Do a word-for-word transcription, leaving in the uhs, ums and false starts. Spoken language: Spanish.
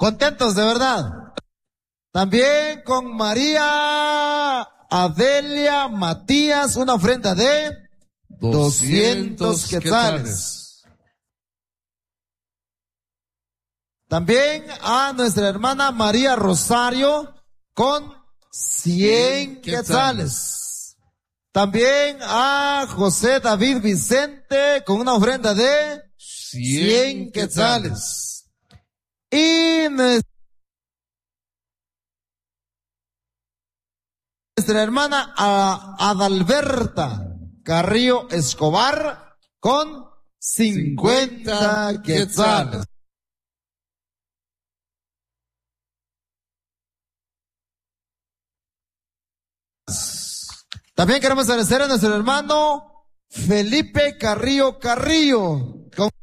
Contentos, de verdad. También con María Adelia Matías, una ofrenda de doscientos quetzales. También a nuestra hermana María Rosario con cien quetzales. También a José David Vicente con una ofrenda de cien quetzales. Y nuestra hermana Adalberta Carrillo Escobar con cincuenta quetzales. También queremos agradecer a nuestro hermano Felipe Carrillo Carrillo con